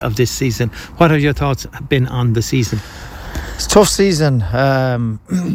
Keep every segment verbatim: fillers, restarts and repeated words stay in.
of this season. What have your thoughts been on the season? It's a tough season. Um,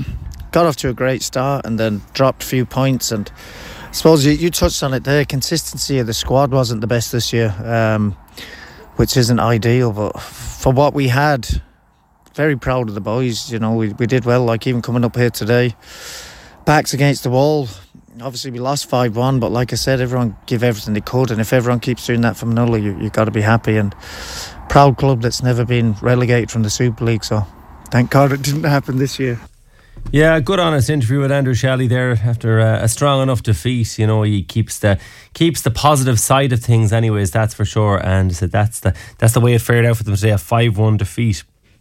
got off to a great start and then dropped a few points, and I suppose you, you touched on it there. Consistency of the squad wasn't the best this year, um, which isn't ideal, but for what we had, very proud of the boys. You know, we, we did well, like even coming up here today, backs against the wall. Obviously we lost five one, but like I said, everyone give everything they could, and if everyone keeps doing that from Manula, you, you've got to be happy. And proud club that's never been relegated from the Super League, so thank God it didn't happen this year. Yeah, good honest interview with Andrew Shelley there after uh, a strong enough defeat. You know, he keeps the keeps the positive side of things anyways, that's for sure. And so that's the that's the way it fared out for them today, a five one defeat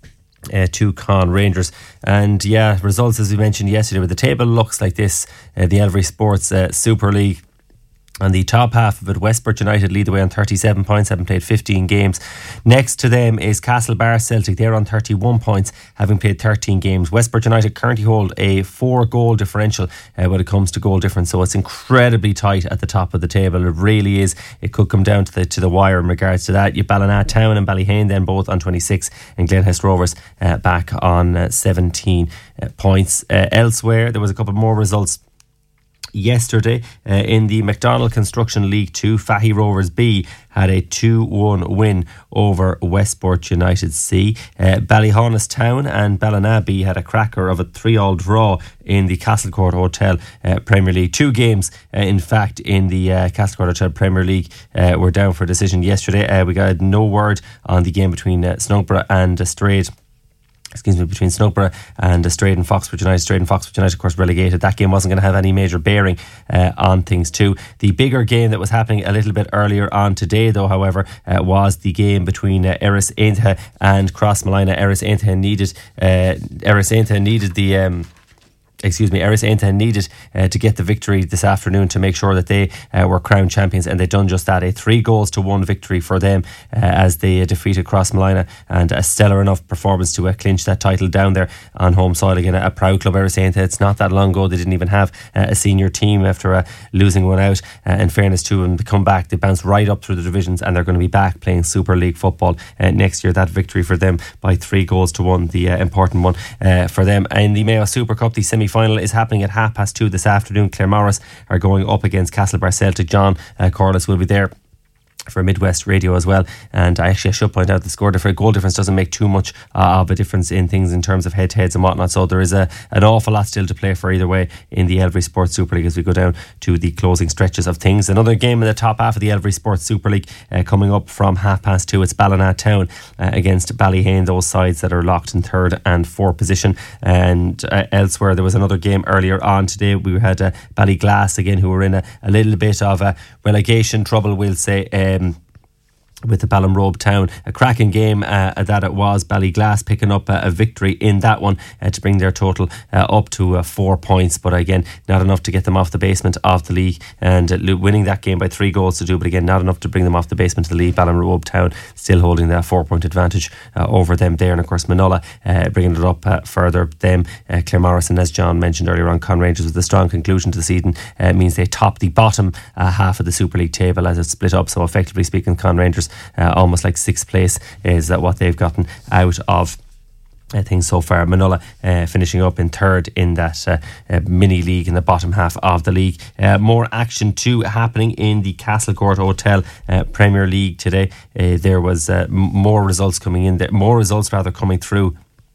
Uh, to Con Rangers. And yeah, results as we mentioned yesterday, with the table looks like this, uh, the Elvery Sports uh, Super League. On the top half of it, Westport United lead the way on thirty-seven points, having played fifteen games. Next to them is Castlebar Celtic. They're on thirty-one points, having played thirteen games. Westport United currently hold a four goal differential uh, when it comes to goal difference, so it's incredibly tight at the top of the table. It really is. It could come down to the to the wire in regards to that. You Ballina Town and Ballyhane then both on twenty-six, and Glenhest Rovers uh, back on uh, seventeen uh, points. Uh, elsewhere, there was a couple more results yesterday uh, in the McDonald Construction League two. Fahy Rovers B had a two one win over Westport United C. Uh, Ballyhonest Town and Ballina B had a cracker of a three all draw in the Castlecourt Hotel uh, Premier League. Two games, uh, in fact, in the uh, Castlecourt Hotel Premier League uh, were down for a decision yesterday. Uh, we got no word on the game between uh, Snogborough and uh, Strade. Excuse me, between Snogborough and uh, Strade and Foxford United. Strade and Foxford United, of course, relegated. That game wasn't going to have any major bearing uh, on things too. The bigger game that was happening a little bit earlier on today, though, however, uh, was the game between uh, Erris Aintree and Crossmolina. Erris Aintree needed, uh, Erris Aintree needed the... Um, Excuse me, Erris Aintree needed uh, to get the victory this afternoon to make sure that they uh, were crowned champions, and they'd done just that. A three goals to one victory for them uh, as they uh, defeated Crossmolina, and a stellar enough performance to uh, clinch that title down there on home soil again. A proud club, Erris Aintree. It's not that long ago they didn't even have uh, a senior team after uh, losing one out. Uh, in fairness to them, to come back, they bounced right up through the divisions, and they're going to be back playing Super League football uh, next year. That victory for them by three goals to one, the uh, important one uh, for them. In the Mayo Super Cup, the semi-final final is happening at half past two this afternoon. Claremorris are going up against Castlebar Celtic. John uh, Corliss will be there for Midwest Radio as well. And I actually I should point out the score difference, goal difference doesn't make too much uh, of a difference in things in terms of head-to-heads and whatnot, so there is a an awful lot still to play for either way in the Elvery Sports Super League as we go down to the closing stretches of things. Another game in the top half of the Elvery Sports Super League uh, coming up from half past two. It's Ballina Town uh, against Ballyhane, those sides that are locked in third and fourth position. And uh, elsewhere there was another game earlier on today. We had uh, Ballyglass again, who were in a, a little bit of a relegation trouble, we'll say, um, with the Ballinrobe Town. A cracking game uh, that it was. Ballyglass picking up uh, a victory in that one uh, to bring their total uh, up to uh, four points, but again not enough to get them off the basement of the league, and uh, winning that game by three goals to do, but again not enough to bring them off the basement of the league. Ballinrobe Town still holding that four point advantage uh, over them there, and of course Manola uh, bringing it up uh, further. Them uh, Claremorris, and as John mentioned earlier on, Con Rangers with a strong conclusion to the season uh, means they top the bottom uh, half of the Super League table as it's split up. So effectively speaking, Con Rangers Uh, almost like sixth place is uh, what they've gotten out of uh, things so far. Manola uh, finishing up in third in that uh, uh, mini league in the bottom half of the league. Uh, more action too happening in the Castlecourt Hotel uh, Premier League today. Uh, there was uh, m- more results coming in there, more results rather coming through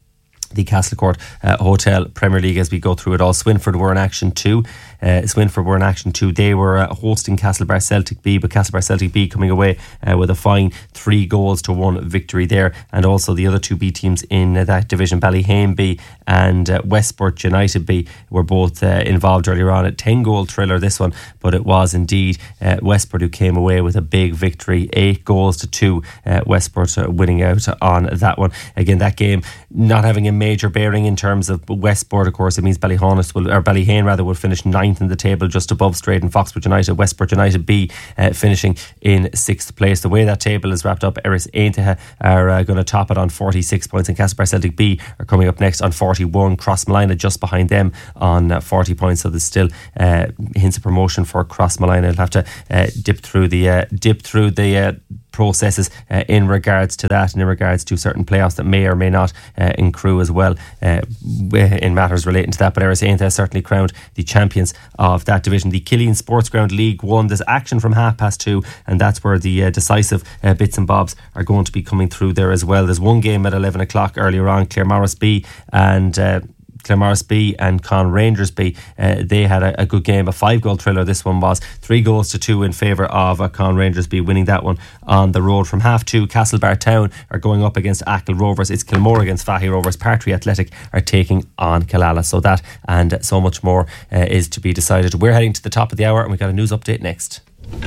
the Castlecourt uh, Hotel Premier League as we go through it all. Swinford were in action too. Uh, Swinford were in action too. They were uh, hosting Castlebar Celtic B, but Castlebar Celtic B coming away uh, with a fine three goals to one victory there. And also the other two B teams in uh, that division, Ballyhane B and uh, Westport United B, were both uh, involved earlier on. A ten goal thriller this one, but it was indeed uh, Westport who came away with a big victory, eight goals to two. Uh, Westport uh, winning out on that one. Again, that game not having a major bearing in terms of Westport. Of course, it means Ballyhonest will, or Ballyhane rather, will finish ninth in the table, just above Strade and Foxford United. Westport United B uh, finishing in sixth place. The way that table is wrapped up, Erris Aintree are uh, going to top it on forty-six points, and Castlebar Celtic B are coming up next on forty-one. Crossmolina just behind them on uh, forty points. So there's still uh, hints of promotion for Crossmolina. They'll have to uh, dip through the uh, dip through the uh, processes uh, in regards to that and in regards to certain playoffs that may or may not uh, accrue as well uh, in matters relating to that. But Erris Ainta has certainly crowned the champions of that division. The Killeen Sports Ground League One, there's action from half past two, and that's where the uh, decisive uh, bits and bobs are going to be coming through there as well. There's one game at eleven o'clock earlier on, Claremorris B and uh, Claremorris B and Con Rangers B. Uh, they had a, a good game, a five goal thriller this one was, three goals to two in favour of uh, Con Rangers B, winning that one on the road. From half two, Castlebar Town are going up against Achill Rovers. It's Kilmore against Fahy Rovers. Partry Athletic are taking on Killala. So that and so much more uh, is to be decided. We're heading to the top of the hour and we've got a news update next.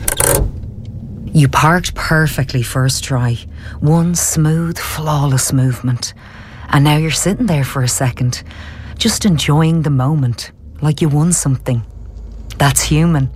You parked perfectly first try. One smooth, flawless movement. And now you're sitting there for a second, just enjoying the moment, like you won something. That's human.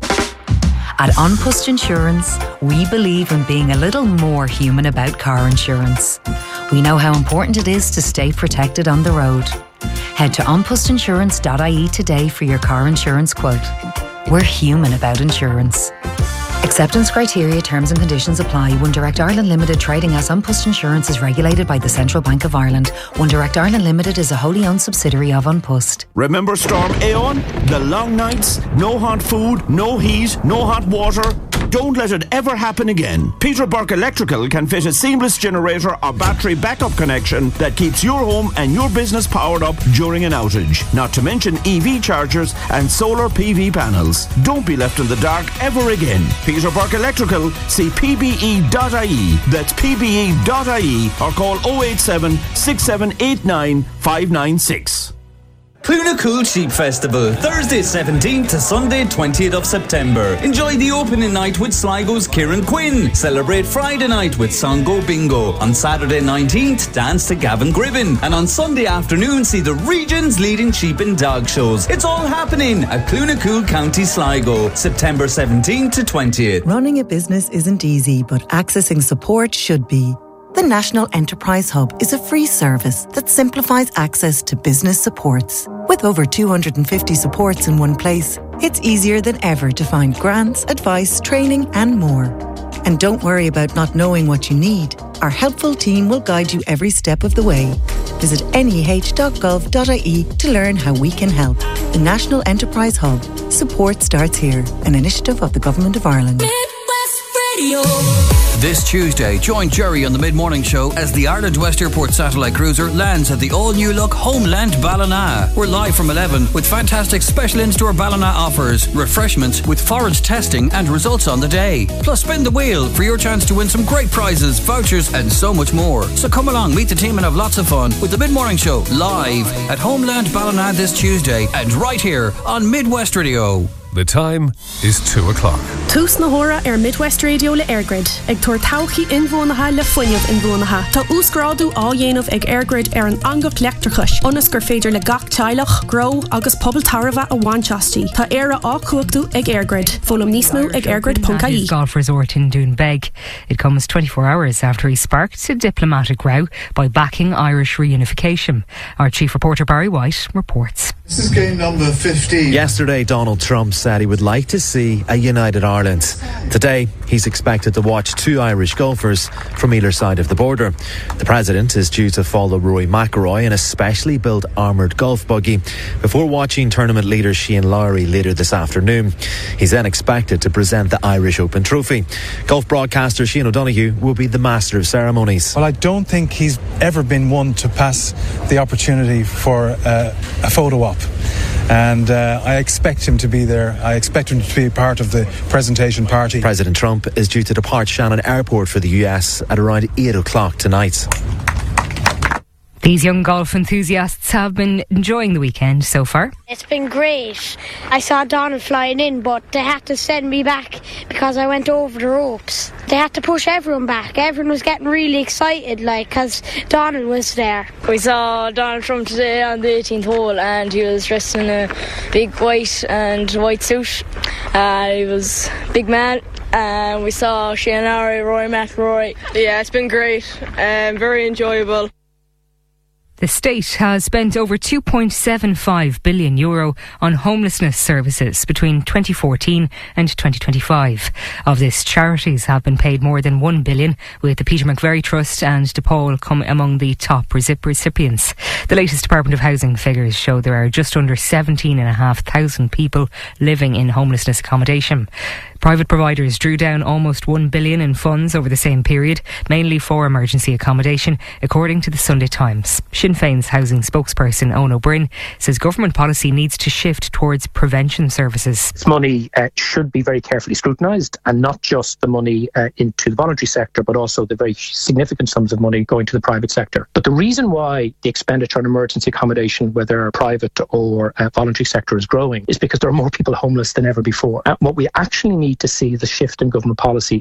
At An Post Insurance, we believe in being a little more human about car insurance. We know how important it is to stay protected on the road. Head to an post insurance dot I E today for your car insurance quote. We're human about insurance. Acceptance criteria, terms and conditions apply. One Direct Ireland Limited, trading as An Post Insurance, is regulated by the Central Bank of Ireland. One Direct Ireland Limited is a wholly owned subsidiary of An Post. Remember Storm Aeon? The long nights, no hot food, no heat, no hot water. Don't let it ever happen again. Peter Burke Electrical can fit a seamless generator or battery backup connection that keeps your home and your business powered up during an outage. Not to mention E V chargers and solar P V panels. Don't be left in the dark ever again. Peter Burke Electrical, see P B E dot I E. That's P B E dot I E or call oh eight seven, six seven eight nine, five nine six. Cloonacool Sheep Festival, Thursday seventeenth to Sunday twentieth of September. Enjoy the opening night with Sligo's Kieran Quinn. Celebrate Friday night with Songo Bingo. On Saturday nineteenth, dance to Gavin Gribben. And on Sunday afternoon, see the region's leading sheep and dog shows. It's all happening at Cloonacool, County Sligo, September seventeenth to twentieth. Running a business isn't easy, but accessing support should be. The National Enterprise Hub is a free service that simplifies access to business supports. With over two hundred fifty supports in one place, it's easier than ever to find grants, advice, training and more. And don't worry about not knowing what you need. Our helpful team will guide you every step of the way. Visit n e h dot gov dot I E to learn how we can help. The National Enterprise Hub. Support starts here. An initiative of the Government of Ireland. Midwest Radio. This Tuesday, join Jerry on the Mid-Morning Show as the Ireland West Airport satellite cruiser lands at the all-new look Homeland Ballina. We're live from eleven with fantastic special in-store Ballina offers, refreshments with forage testing and results on the day. Plus spin the wheel for your chance to win some great prizes, vouchers and so much more. So come along, meet the team and have lots of fun with the Mid-Morning Show live at Homeland Ballina this Tuesday and right here on Midwest Radio. The time is two o'clock. Tús na hora ar Midwest Radio le Airgrid. Ag tuair tauchaí inmhónaithe le foiineamh inmhónaithe. Tá úscrádu á dhéanamh ag Airgrid ar an angach leachtrachais. Ionas gur féidir le gach teilech, grow agus pobl tarva a bhaintastí. Tá éire á cuachú ag Airgrid. Fólam níos mó ag airgrid dot I E. Golf resort in Doonbeg. It comes twenty-four hours after he sparked a diplomatic row by backing Irish reunification. Our chief reporter Barry White reports. This is game number fifteen. Yesterday, Donald Trump said he would like to see a united Ireland. Today, he's expected to watch two Irish golfers from either side of the border. The president is due to follow Rory McIlroy in a specially built armoured golf buggy before watching tournament leader Shane Lowry later this afternoon. He's then expected to present the Irish Open trophy. Golf broadcaster Shane O'Donoghue will be the master of ceremonies. Well, I don't think he's ever been one to pass the opportunity for uh, a photo op. And uh, I expect him to be there. I expect him to be part of the presentation party. President Trump is due to depart Shannon Airport for the U S at around eight o'clock tonight. These young golf enthusiasts have been enjoying the weekend so far. It's been great. I saw Donald flying in, but they had to send me back because I went over the ropes. They had to push everyone back. Everyone was getting really excited, like, because Donald was there. We saw Donald Trump today on the eighteenth hole, and he was dressed in a big white and white suit. Uh, he was a big man. And we saw Shane Lowry, Rory McIlroy. Yeah, it's been great. Um, very enjoyable. The state has spent over two point seven five billion euro on homelessness services between twenty fourteen and twenty twenty-five. Of this, charities have been paid more than one billion, with the Peter McVerry Trust and DePaul come among the top recipients. The latest Department of Housing figures show there are just under seventeen and a half thousand people living in homelessness accommodation. Private providers drew down almost one billion in funds over the same period, mainly for emergency accommodation, according to the Sunday Times. Sinn Féin's housing spokesperson Owen O'Brien says government policy needs to shift towards prevention services. This money uh, should be very carefully scrutinised, and not just the money uh, into the voluntary sector, but also the very significant sums of money going to the private sector. But the reason why the expenditure on emergency accommodation, whether private or uh, voluntary sector, is growing is because there are more people homeless than ever before. Uh, what we actually need to see is a shift in government policy.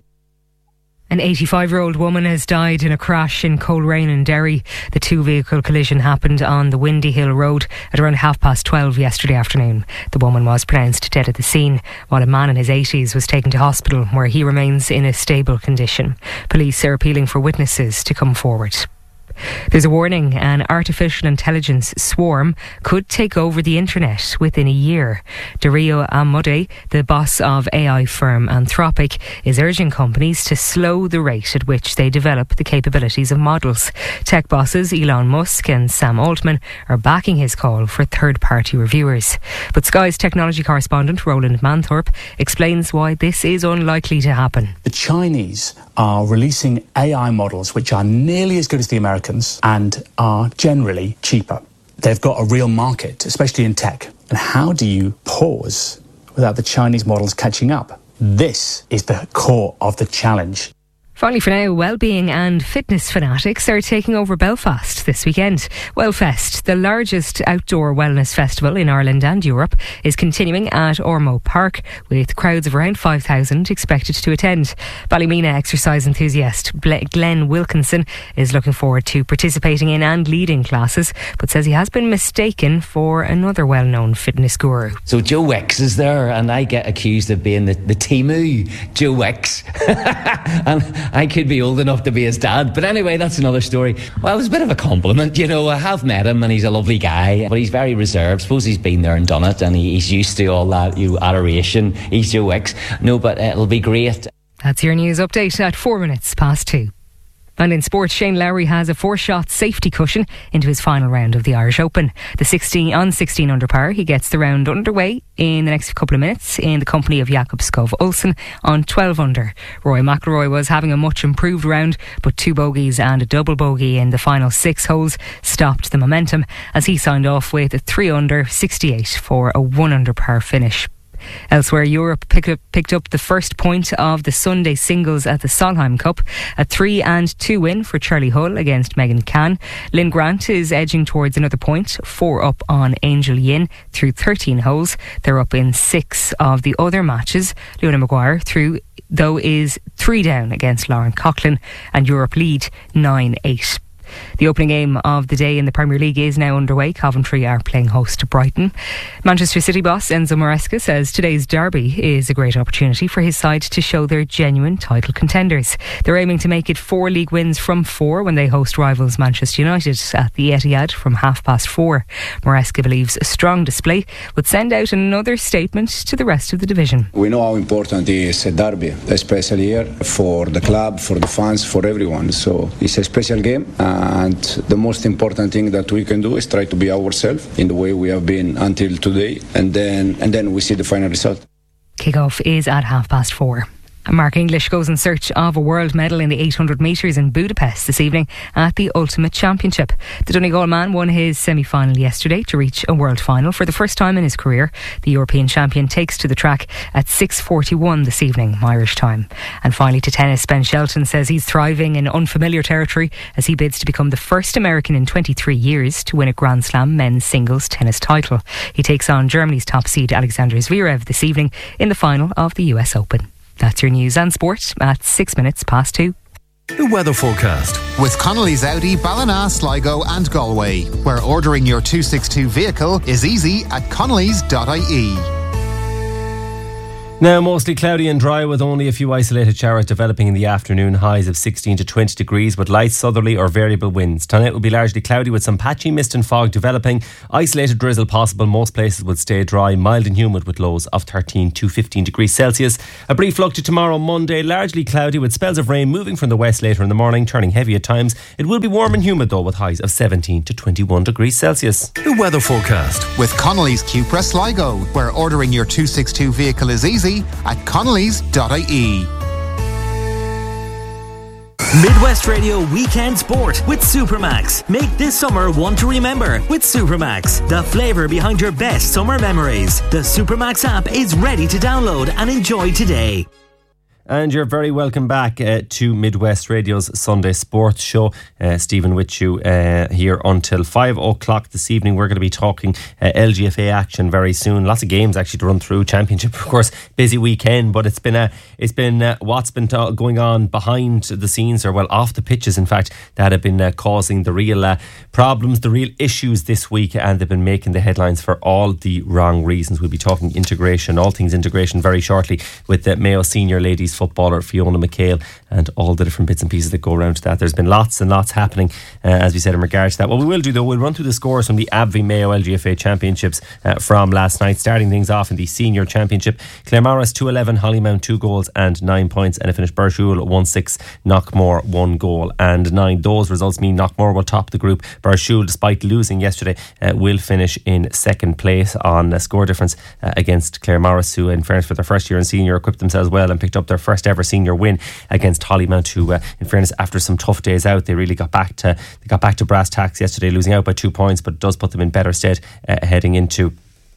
An eighty-five-year-old woman has died in a crash in Coleraine in Derry. The two-vehicle collision happened on the Windy Hill Road at around half past twelve yesterday afternoon. The woman was pronounced dead at the scene, while a man in his eighties was taken to hospital, where he remains in a stable condition. Police are appealing for witnesses to come forward. There's a warning: an artificial intelligence swarm could take over the internet within a year. Dario Amodei, the boss of A I firm Anthropic, is urging companies to slow the rate at which they develop the capabilities of models. Tech bosses Elon Musk and Sam Altman are backing his call for third-party reviewers. But Sky's technology correspondent Roland Manthorpe explains why this is unlikely to happen. The Chinese are releasing A I models which are nearly as good as the Americans and are generally cheaper. They've got a real market, especially in tech. And how do you pause without the Chinese models catching up? This is the core of the challenge. Finally for now, wellbeing and fitness fanatics are taking over Belfast this weekend. Wellfest, the largest outdoor wellness festival in Ireland and Europe, is continuing at Ormeau Park, with crowds of around five thousand expected to attend. Ballymena exercise enthusiast Glenn Wilkinson is looking forward to participating in and leading classes, but says he has been mistaken for another well-known fitness guru. So Joe Wicks is there, and I get accused of being the, the Timu Joe Wicks. and I could be old enough to be his dad. But anyway, that's another story. Well, it was a bit of a compliment. You know, I have met him and he's a lovely guy, but he's very reserved. Suppose he's been there and done it, and he, he's used to all that, you know, adoration. He's Joe Wicks. No, but uh, it'll be great. That's your news update at four minutes past two. And in sport, Shane Lowry has a four-shot safety cushion into his final round of the Irish Open. The sixteen on sixteen under par, he gets the round underway in the next couple of minutes in the company of Jakob Skov Olsen on twelve under. Rory McIlroy was having a much improved round, but two bogeys and a double bogey in the final six holes stopped the momentum as he signed off with a three under sixty-eight for a one under par finish. Elsewhere, Europe pick up, picked up the first point of the Sunday singles at the Solheim Cup. A three and two win for Charlie Hull against Megan Can. Lynn Grant is edging towards another point, four up on Angel Yin through thirteen holes. They're up in six of the other matches. Leona Maguire through though is three down against Lauren Coughlin, and Europe lead nine eight. The opening game of the day in the Premier League is now underway. Coventry are playing host to Brighton. Manchester City boss Enzo Maresca says today's derby is a great opportunity for his side to show they're genuine title contenders. They're aiming to make it four league wins from four when they host rivals Manchester United at the Etihad from half past four. Maresca believes a strong display would send out another statement to the rest of the division. We know how important is a derby, especially here for the club, for the fans, for everyone. So it's a special game. And the most important thing that we can do is try to be ourselves in the way we have been until today, and then and then we see the final result. Kick-off is at half past four. Mark English goes in search of a world medal in the eight hundred metres in Budapest this evening at the Ultimate Championship. The Donegal man won his semi-final yesterday to reach a world final for the first time in his career. The European champion takes to the track at six forty-one this evening, Irish time. And finally to tennis, Ben Shelton says he's thriving in unfamiliar territory as he bids to become the first American in twenty-three years to win a Grand Slam men's singles tennis title. He takes on Germany's top seed Alexander Zverev this evening in the final of the U S Open. That's your news and sport at six minutes past two. The weather forecast with Connolly's Audi, Ballina, Sligo and Galway, where ordering your two sixty-two vehicle is easy at connellys dot I E. Now mostly cloudy and dry with only a few isolated showers developing in the afternoon, highs of sixteen to twenty degrees with light southerly or variable winds. Tonight will be largely cloudy with some patchy mist and fog developing. Isolated drizzle possible. Most places will stay dry, mild and humid with lows of thirteen to fifteen degrees Celsius. A brief look to tomorrow Monday, largely cloudy with spells of rain moving from the west later in the morning, turning heavy at times. It will be warm and humid though with highs of seventeen to twenty-one degrees Celsius. The weather forecast with Connolly's Cupra Sligo, where ordering your two sixty-two vehicle is easy at connellys dot I E. Midwest Radio Weekend Sport with Supermax. Make this summer one to remember with Supermax, the flavour behind your best summer memories. The Supermax app is ready to download and enjoy today. And you're very welcome back uh, to Midwest Radio's Sunday Sports Show. Uh, Stephen with you uh, here until five o'clock this evening. We're going to be talking uh, L G F A action very soon. Lots of games actually to run through. Championship, of course, busy weekend, but it's been a, it's been uh, what's been ta- going on behind the scenes, or well, off the pitches, in fact, that have been uh, causing the real uh, problems, the real issues this week, and they've been making the headlines for all the wrong reasons. We'll be talking integration, all things integration, very shortly with the Mayo senior ladies footballer Fiona McHale and all the different bits and pieces that go around to that. There's been lots and lots happening, uh, as we said, in regards to that. What we will do though, we'll run through the scores from the A B V Mayo L G F A Championships uh, from last night, starting things off in the Senior Championship. Claremorris two eleven, Hollymount two goals and nine points, and it finished Burshul one six, Knockmore one goal and nine. Those results mean Knockmore will top the group. Burshul, despite losing yesterday, uh, will finish in second place on a score difference uh, against Claremorris, who in fairness for their first year in senior equipped themselves well and picked up their first ever senior win against Hollymount, who uh, in fairness after some tough days out, they really got back to they got back to brass tacks yesterday, losing out by two points, but it does put them in better stead uh, heading into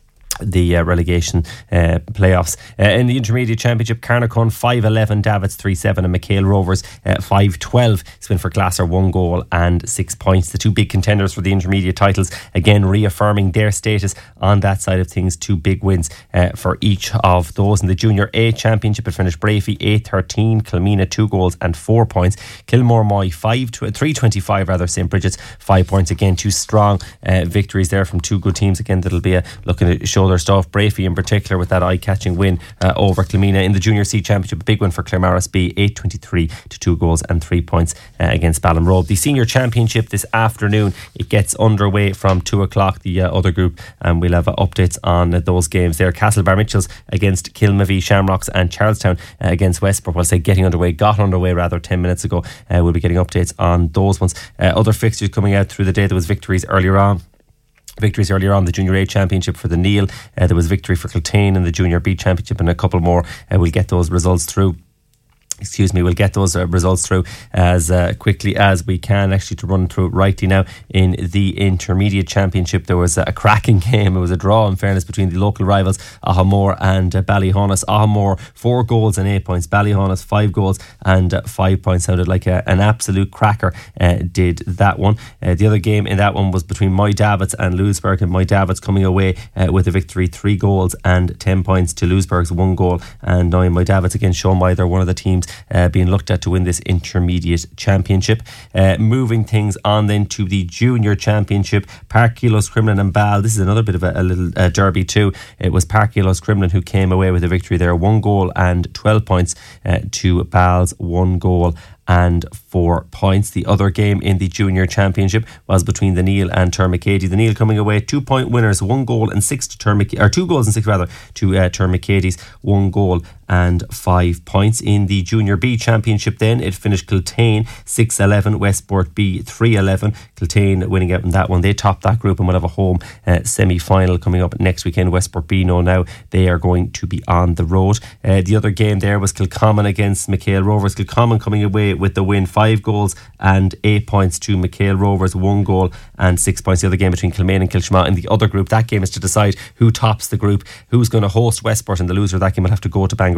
the uh, relegation uh, playoffs. Uh, in the Intermediate Championship, Carnarcon five eleven, Davits three seven, and McHale Rovers uh, five twelve. Swinford Glasser one goal and six points. The two big contenders for the intermediate titles, again reaffirming their status on that side of things. Two big wins uh, for each of those. In the Junior A Championship, it finished Brafey eight thirteen, Kilmina two goals and four points. Kilmore Moy five three twenty-five rather, Saint Bridget's five points. Again, two strong uh, victories there from two good teams. Again, that'll be a, looking to show their stuff. Brafey in particular with that eye-catching win uh, over Kilmina. In the Junior C Championship, a big win for Claremorris B, eight twenty-three to two goals and three points uh, against Ballinrobe. The Senior Championship this afternoon, it gets underway from two o'clock, the uh, other group, and we'll have uh, updates on uh, those games there. Castlebar Mitchells against Kilmavie Shamrocks, and Charlestown uh, against Westport. I'll say getting underway, got underway rather ten minutes ago. Uh, we'll be getting updates on those ones. Uh, other fixtures coming out through the day. There was victories earlier on. Victories earlier on, the Junior A Championship for the Neil. Uh, there was victory for Kiltane in the Junior B Championship, and a couple more. Uh, we'll get those results through. Excuse me, we'll get those uh, results through as uh, quickly as we can. Actually, to run through it rightly now, in the Intermediate Championship, there was a cracking game. It was a draw, in fairness, between the local rivals, Ahamore and uh, Ballyhonus. Ahamore, four goals and eight points. Ballyhonus, five goals and uh, five points. Sounded like a, an absolute cracker, uh, did that one. Uh, the other game in that one was between Moy Davits and Lewisburg, and Moy Davits coming away uh, with a victory, three goals and ten points to Lewisburg's one goal and nine. Moy Davits again shown why they're one of the teams Uh, being looked at to win this Intermediate Championship. Uh, moving things on then to the Junior Championship, Park Kilos, Crumlin and Ball. This is another bit of a, a little uh, derby too. It was Park Kilos Crumlin who came away with a victory there, one goal and twelve points uh, to Ball's one goal and four points. The other game in the Junior Championship was between the Neil and Termacady. The Neil coming away two point winners, one goal and six to Termacady, or two goals and six rather to uh, Termacady's one goal and five points. In the Junior B Championship then, it finished Kiltane six eleven, Westport B three eleven. Kiltane winning out in that one. They topped that group and will have a home uh, semi-final coming up next weekend. Westport B know now they are going to be on the road. Uh, the other game there was Kilcommon against McHale Rovers. Kilcommon coming away with the win, five goals and eight points to McHale Rovers, one goal and six points. The other game between Kilmaine and Kilshma in the other group, that game is to decide who tops the group, who's going to host Westport, and the loser of that game will have to go to Bangor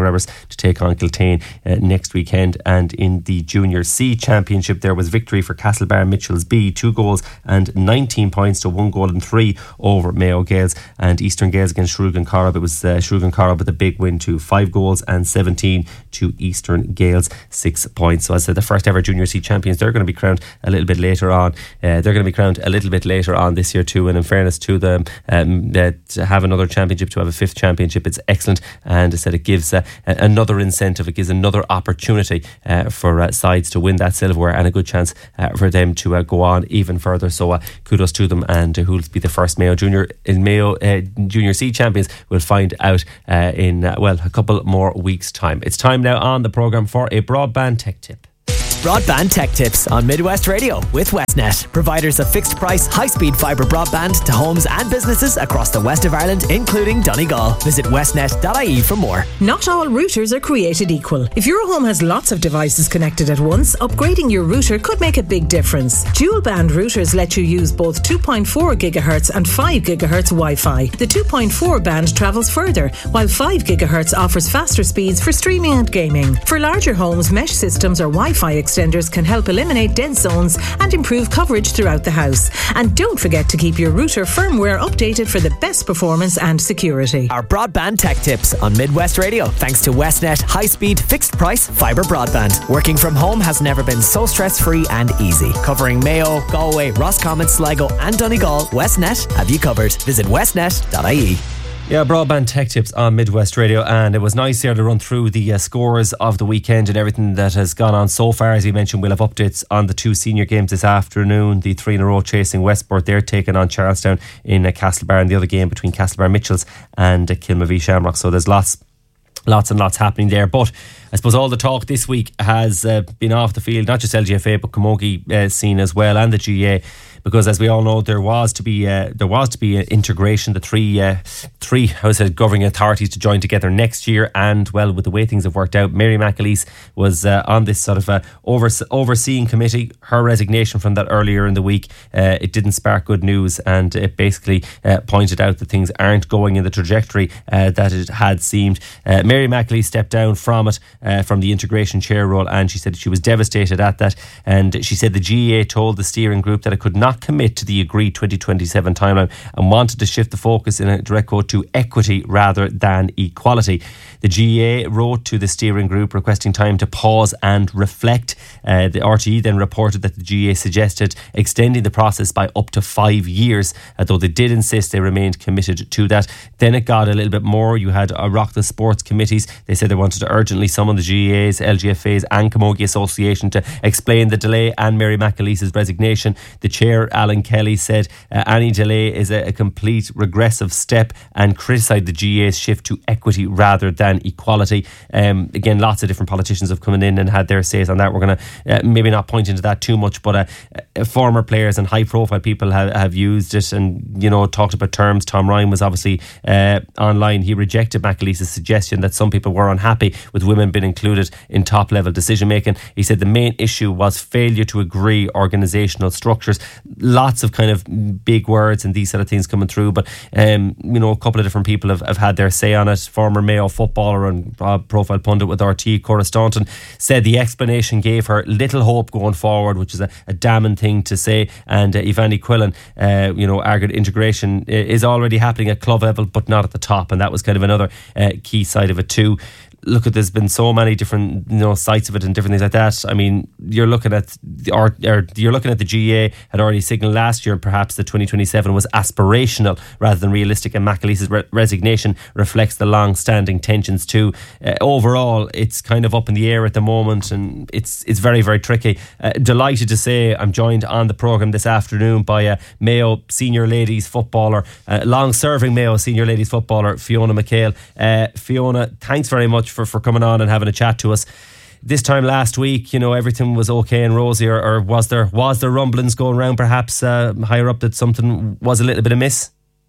Sligo Rebels to take on Kiltane uh, next weekend. And in the Junior C Championship, there was victory for Castlebar Mitchells B, two goals and nineteen points to one goal and three over Mayo Gales, and Eastern Gales against Shrulgan Corrib. It was uh, Shrulgan Corrib with a big win to five goals and seventeen to Eastern Gales, six points. So as I said, the first ever Junior C champions, they're going to be crowned a little bit later on. Uh, they're going to be crowned a little bit later on this year too, and in fairness to them, um, uh, to have another championship, to have a fifth championship, it's excellent. And I said it gives uh, another incentive, it gives another opportunity uh, for uh, sides to win that silverware, and a good chance uh, for them to uh, go on even further. So uh, kudos to them, and uh, who'll be the first Mayo Junior in Mayo uh, Junior C champions, we'll find out uh, in uh, well a couple more weeks' time. It's time now on the programme for a broadband tech tip. Broadband Tech Tips on Midwest Radio with Westnet, providers of fixed price, high speed fibre broadband to homes and businesses across the west of Ireland, including Donegal. Visit westnet dot I E for more. Not all routers are created equal. If your home has lots of devices connected at once, upgrading your router could make a big difference. Dual band routers let you use both two point four gigahertz and five gigahertz Wi-Fi. The two point four band travels further, while five gigahertz offers faster speeds for streaming and gaming. For larger homes, mesh systems or Wi-Fi extenders can help eliminate dead zones and improve coverage throughout the house. And don't forget to keep your router firmware updated for the best performance and security. Our Broadband Tech Tips on Midwest Radio, thanks to Westnet high-speed, fixed-price fibre broadband. Working from home has never been so stress-free and easy. Covering Mayo, Galway, Roscommon, Sligo and Donegal, Westnet have you covered. Visit westnet dot I E. Yeah, broadband tech tips on Midwest Radio, and it was nice here to run through the uh, scores of the weekend and everything that has gone on so far. As we mentioned, we'll have updates on the two senior games this afternoon. The three in a row chasing Westport, they're taking on Charlestown in uh, Castlebar, and the other game between Castlebar Mitchells and uh, Kilmavie Shamrock. So there's lots Lots and lots happening there. But I suppose all the talk this week has uh, been off the field, not just L G F A but Camogie uh, scene as well, and the G A, because as we all know, there was to be uh, there was to be an integration, the three uh, three how is it, governing authorities to join together next year. And well, with the way things have worked out, Mary McAleese was uh, on this sort of uh, over, overseeing committee. Her resignation from that earlier in the week, uh, it didn't spark good news, and it basically uh, pointed out that things aren't going in the trajectory uh, that it had seemed. Uh, Mary McAleese stepped down from it, uh, from the integration chair role, and she said she was devastated at that. And she said the G A A told the steering group that it could not commit to the agreed twenty twenty-seven timeline and wanted to shift the focus in a direct quote to equity rather than equality. The G A A wrote to the steering group requesting time to pause and reflect. Uh, the R T E then reported that the G A A suggested extending the process by up to five years, uh, though they did insist they remained committed to that. Then it got a little bit more. You had a rock the sports committees. They said they wanted to urgently summon the G A As, L G F As and Camogie Association to explain the delay and Mary McAleese's resignation. The chair, Alan Kelly, said uh, any delay is a, a complete regressive step and criticised the G A A's shift to equity rather than equality. Um, again, lots of different politicians have come in and had their says on that. We're going to uh, maybe not point into that too much, but uh, uh, former players and high profile people have, have used it and, you know, talked about terms. Tom Ryan was obviously uh, online. He rejected McAleese's suggestion that some people were unhappy with women being included in top level decision making. He said the main issue was failure to agree organisational structures. Lots of kind of big words and these sort of things coming through, but um, you know, a couple of different people have, have had their say on it. Former Mayo footballer and uh, profile pundit with R T E, Cora Staunton, said the explanation gave her little hope going forward, which is a, a damning thing to say. And uh, Ivani Quillen, uh, you know, argued integration is already happening at club level, but not at the top, and that was kind of another uh, key side of it too. Look, at there's been so many different, you know, sites of it and different things like that. I mean, you're looking at the or, or you're looking at the G A A had already signalled last year perhaps that twenty twenty-seven was aspirational rather than realistic, and McAleese's re- resignation reflects the long-standing tensions too. Uh, overall, it's kind of up in the air at the moment, and it's it's very very tricky. Uh, delighted to say I'm joined on the programme this afternoon by a Mayo senior ladies footballer, uh, long-serving Mayo senior ladies footballer Fiona McHale. Uh, Fiona, thanks very much for, for coming on and having a chat to us. This time last week, you know, everything was okay and rosy, or, or was there was there rumblings going around perhaps uh, higher up that something was a little bit amiss?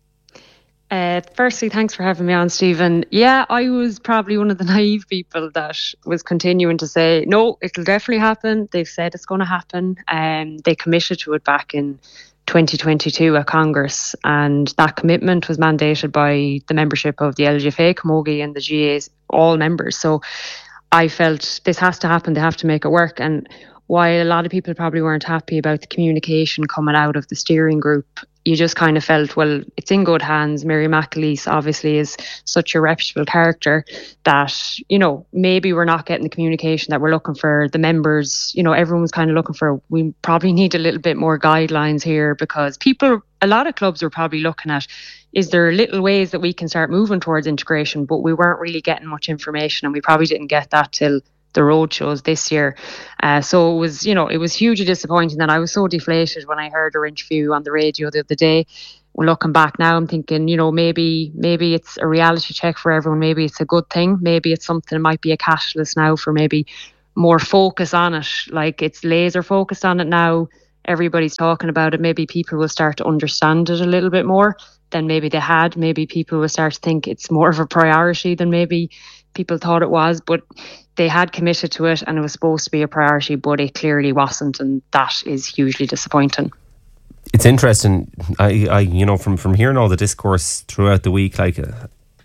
Uh, firstly, thanks for having me on, Stephen. Yeah, I was probably one of the naive people that was continuing to say, no, it'll definitely happen. They've said it's going to happen. Um, they committed to it back in twenty twenty-two at Congress, and that commitment was mandated by the membership of the L G F A, Camogie and the G A's, all members. So I felt this has to happen, they have to make it work. And while a lot of people probably weren't happy about the communication coming out of the steering group, you just kind of felt, well, it's in good hands. Mary McAleese obviously is such a reputable character that, you know, maybe we're not getting the communication that we're looking for. The members, you know, everyone was kind of looking for, we probably need a little bit more guidelines here, because people, a lot of clubs were probably looking at, is there little ways that we can start moving towards integration? But we weren't really getting much information, and we probably didn't get that till the road shows this year. Uh, so it was, you know, it was hugely disappointing, and I was so deflated when I heard her interview on the radio the other day. Well, looking back now, I'm thinking, you know, maybe maybe it's a reality check for everyone. Maybe it's a good thing. Maybe it's something that might be a catalyst now for maybe more focus on it. Like, it's laser focused on it now. Everybody's talking about it. Maybe people will start to understand it a little bit more than maybe they had. Maybe people will start to think it's more of a priority than maybe people thought it was. But they had committed to it, and it was supposed to be a priority, but it clearly wasn't, and that is hugely disappointing. It's interesting. I, I, you know, from from hearing all the discourse throughout the week, like, uh,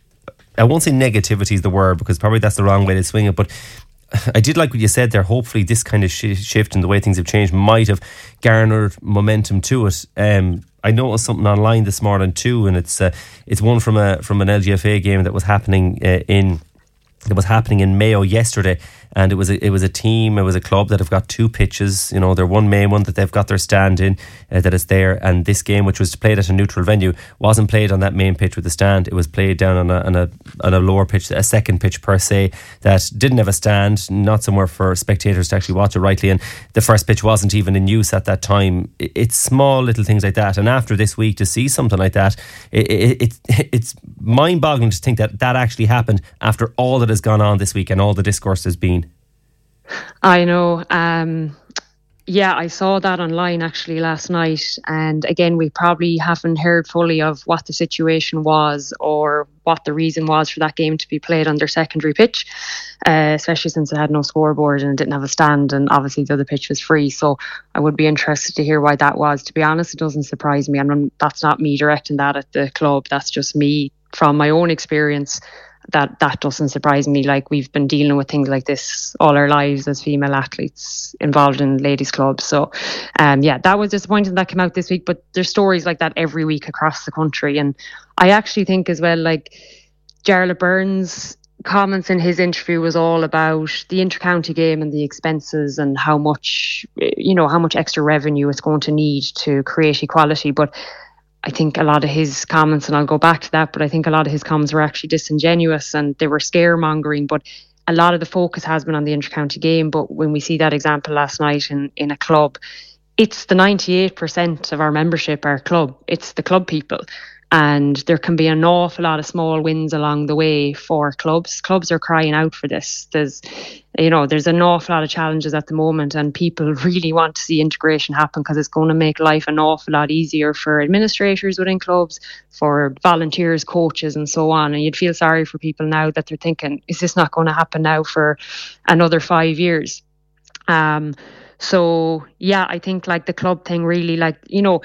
I won't say negativity is the word, because probably that's the wrong way to swing it, but I did like what you said there. Hopefully this kind of sh- shift in the way things have changed might have garnered momentum to it. Um, I noticed something online this morning too, and it's uh, it's one from a from an L G F A game that was happening uh, in. It was happening in Mayo yesterday, and it was a, it was a team, it was a club that have got two pitches. You know, their one main one that they've got their stand in, uh, that is there, and this game, which was played at a neutral venue, wasn't played on that main pitch with the stand. It was played down on a on a, on a lower pitch, a second pitch per se, that didn't have a stand, not somewhere for spectators to actually watch it rightly, and the first pitch wasn't even in use at that time. It, it's small little things like that, and after this week to see something like that, it, it, it it's mind-boggling to think that that actually happened after all that has gone on this week and all the discourse has been. I know. Um, yeah, I saw that online actually last night. And again, we probably haven't heard fully of what the situation was or what the reason was for that game to be played on their secondary pitch, uh, especially since it had no scoreboard and it didn't have a stand, and obviously the other pitch was free. So I would be interested to hear why that was. To be honest, it doesn't surprise me. And that's not me directing that at the club. That's just me from my own experience. That that doesn't surprise me. Like, we've been dealing with things like this all our lives as female athletes involved in ladies clubs. So um yeah, that was disappointing that came out this week, but there's stories like that every week across the country. And I actually think as well, like, Jarlath Burns' comments in his interview was all about the inter-county game and the expenses and how much, you know, how much extra revenue it's going to need to create equality. But I think a lot of his comments, and I'll go back to that, but I think a lot of his comments were actually disingenuous and they were scaremongering. But a lot of the focus has been on the inter-county game. But when we see that example last night in, in a club, it's the ninety-eight percent of our membership, our club. It's the club people. And there can be an awful lot of small wins along the way for clubs. Clubs are crying out for this. There's, you know, there's an awful lot of challenges at the moment, and people really want to see integration happen because it's going to make life an awful lot easier for administrators within clubs, for volunteers, coaches, and so on. And you'd feel sorry for people now that they're thinking, is this not going to happen now for another five years? Um, so, yeah, I think like the club thing really, like, you know,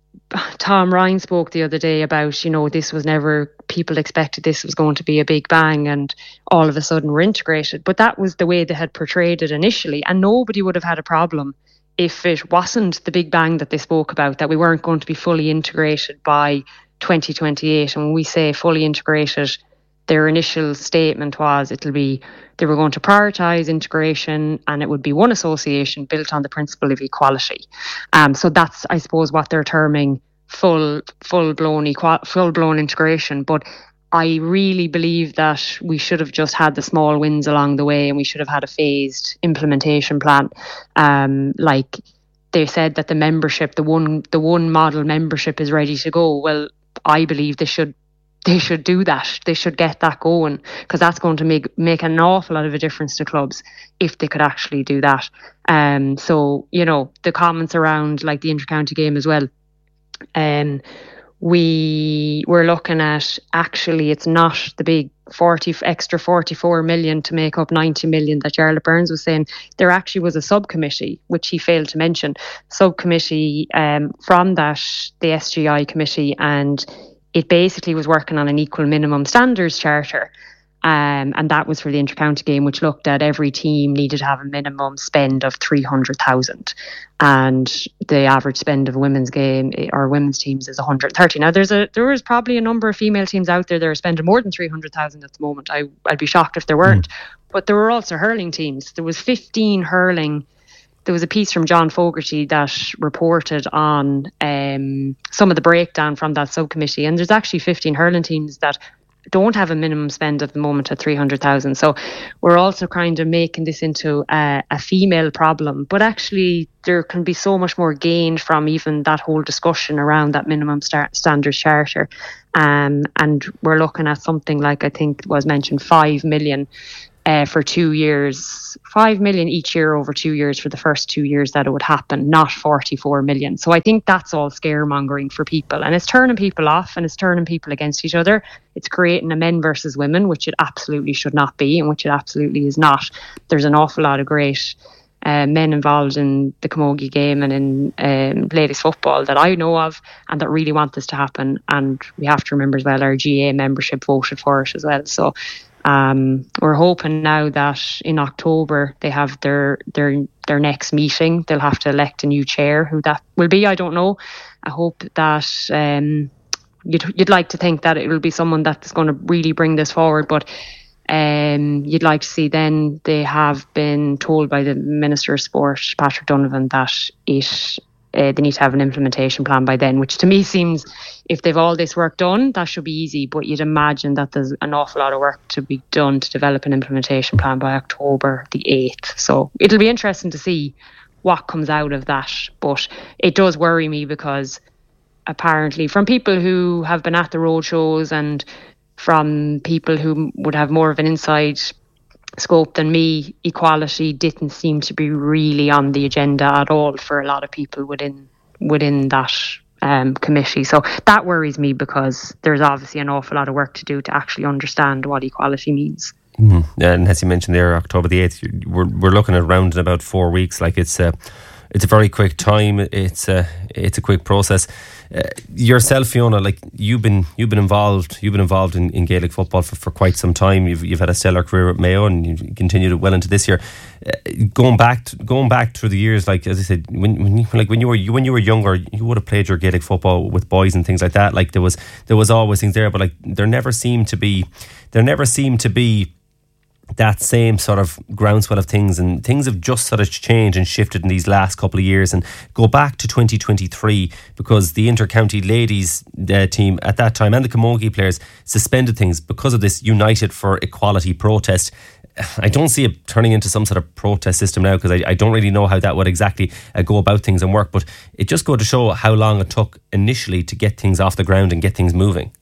Tom Ryan spoke the other day about, you know, this was never, people expected this was going to be a big bang and all of a sudden we're integrated. But that was the way they had portrayed it initially, and nobody would have had a problem if it wasn't the big bang that they spoke about, that we weren't going to be fully integrated by twenty twenty-eight. And when we say fully integrated, their initial statement was it'll be, they were going to prioritise integration and it would be one association built on the principle of equality. Um, so that's, I suppose, what they're terming full, full-blown equal, full-blown integration. But I really believe that we should have just had the small wins along the way, and we should have had a phased implementation plan. Um, like they said that the membership, the one, the one model membership is ready to go. Well, I believe they should They should do that. They should get that going, because that's going to make make an awful lot of a difference to clubs if they could actually do that. Um, so, you know, the comments around like the inter-county game as well. Um, we were looking at, actually it's not the big forty extra forty-four million to make up ninety million that Jarlath Burns was saying. There actually was a subcommittee, which he failed to mention, subcommittee um, from that, the S G I committee, and it basically was working on an equal minimum standards charter. Um, and that was for the inter-county game, which looked at every team needed to have a minimum spend of three hundred thousand, and the average spend of a women's game or women's teams is one hundred thirty. Now, there's a there is probably a number of female teams out there that are spending more than three hundred thousand at the moment. I, I'd be shocked if there weren't. Mm. But there were also hurling teams. There was fifteen hurling. There was a piece from John Fogarty that reported on um, some of the breakdown from that subcommittee, and there's actually fifteen hurling teams that don't have a minimum spend at the moment at three hundred thousand. So we're also kind of making this into a, a female problem, but actually there can be so much more gained from even that whole discussion around that minimum star- standards charter. Um, and we're looking at something like, I think was mentioned, five million uh, for two years, five million each year over two years for the first two years that it would happen, not forty-four million. So I think that's all scaremongering for people, and it's turning people off and it's turning people against each other. It's creating a men versus women, which it absolutely should not be, and which it absolutely is not. There's an awful lot of great uh, men involved in the camogie game and in um, ladies football that I know of, and that really want this to happen. And we have to remember as well, our G A A membership voted for it as well. So Um, we're hoping now that in October they have their their their next meeting. They'll have to elect a new chair. Who that will be, I don't know. I hope that um, you'd you'd like to think that it will be someone that's going to really bring this forward. But um, you'd like to see then they have been told by the Minister of Sport, Patrick Donovan, that it uh, they need to have an implementation plan by then, which to me seems, if they've all this work done, that should be easy. But you'd imagine that there's an awful lot of work to be done to develop an implementation plan by October the eighth. So it'll be interesting to see what comes out of that. But it does worry me, because apparently from people who have been at the road shows and from people who would have more of an inside scope than me, equality didn't seem to be really on the agenda at all for a lot of people within within that um, committee. So that worries me, because there's obviously an awful lot of work to do to actually understand what equality means. Mm. And as you mentioned there, October the eighth, we're we're looking at around in about four weeks. Like it's a it's a very quick time. It's a it's a quick process. Uh, yourself, Fiona, like you've been you've been involved you've been involved in, in Gaelic football for, for quite some time. You've you've had a stellar career at Mayo, and you've continued it well into this year. Uh, going back to, going back through the years, like as I said, when when you, like when you were when you were younger, you would have played your Gaelic football with boys and things like that. Like there was there was always things there, but like there never seemed to be there never seemed to be that same sort of groundswell of things, and things have just sort of changed and shifted in these last couple of years. And go back to twenty twenty-three, because the inter-county ladies uh, team at that time and the camogie players suspended things because of this United for Equality protest. I don't see it turning into some sort of protest system now, because I, I don't really know how that would exactly uh, go about things and work, but it just goes to show how long it took initially to get things off the ground and get things moving.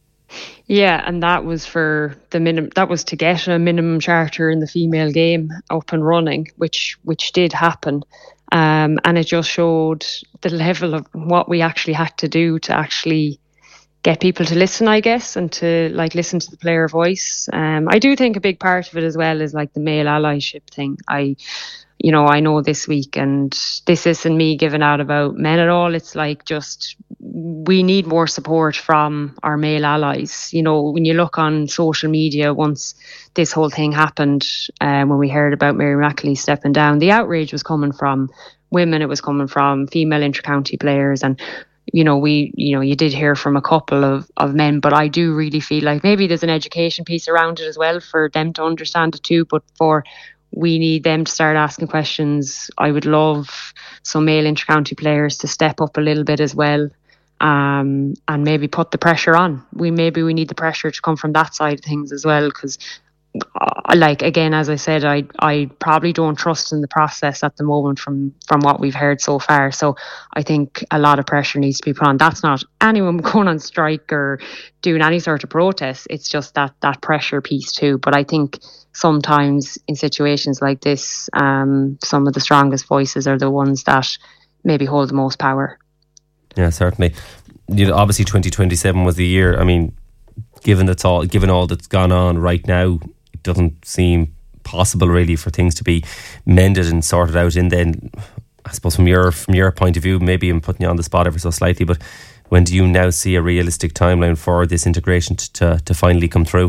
Yeah, and that was for the minimum. That was to get a minimum charter in the female game up and running, which which did happen, um, and it just showed the level of what we actually had to do to actually get people to listen, I guess, and to like listen to the player voice. Um, I do think a big part of it as well is like the male allyship thing. I. You know, I know this week, and this isn't me giving out about men at all. It's like just we need more support from our male allies. You know, when you look on social media, once this whole thing happened, um, when we heard about Mary McAlee stepping down, the outrage was coming from women. It was coming from female inter-county players, and you know, we, you know, you did hear from a couple of, of men, but I do really feel like maybe there's an education piece around it as well for them to understand it too. But for we need them to start asking questions. I would love some male inter-county players to step up a little bit as well, um, and maybe put the pressure on. We maybe we need the pressure to come from that side of things as well, because uh, like again, as I said, I I probably don't trust in the process at the moment from from what we've heard so far. So I think a lot of pressure needs to be put on. That's not anyone going on strike or doing any sort of protest. It's just that that pressure piece too. But I think sometimes in situations like this, um, some of the strongest voices are the ones that maybe hold the most power. Yeah, certainly. you know, obviously twenty twenty-seven was the year. I mean, given that's all, given all that's gone on right now, it doesn't seem possible really for things to be mended and sorted out. And then, I suppose from your from your point of view, maybe I'm putting you on the spot ever so slightly, but when do you now see a realistic timeline for this integration to to, to finally come through?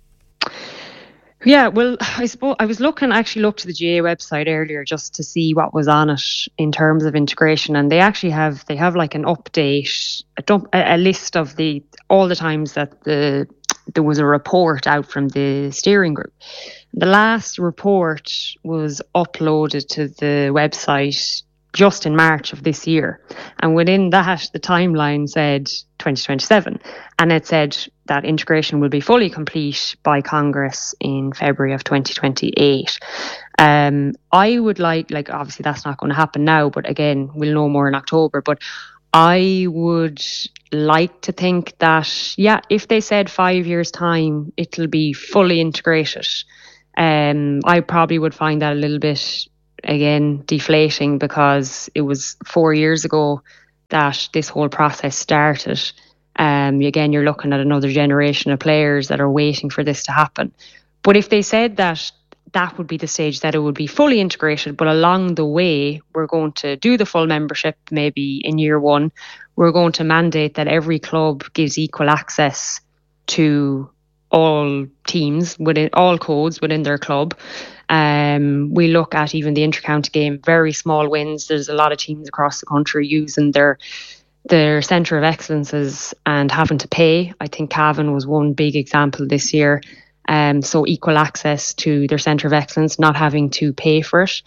Yeah, well, I suppose I was looking, actually looked to the G A A website earlier just to see what was on it in terms of integration, and they actually have they have like an update, a, dump, a, a list of the all the times that the there was a report out from the steering group. The last report was uploaded to the website just in March of this year, and within that the timeline said twenty twenty-seven, and it said that integration will be fully complete by Congress in February of twenty twenty-eight. Um, I would like, like obviously that's not going to happen now, but again, we'll know more in October, but I would like to think that, yeah, if they said five years time, it'll be fully integrated. Um, I probably would find that a little bit, again, deflating, because it was four years ago that this whole process started. Um, again, you're looking at another generation of players that are waiting for this to happen. But if they said that that would be the stage that it would be fully integrated, but along the way, we're going to do the full membership maybe in year one, we're going to mandate that every club gives equal access to all teams, within all codes within their club. Um, we look at even the inter-county game, very small wins. There's a lot of teams across the country using their their centre of excellences and having to pay. I think Cavan was one big example this year. Um, so equal access to their centre of excellence, not having to pay for it.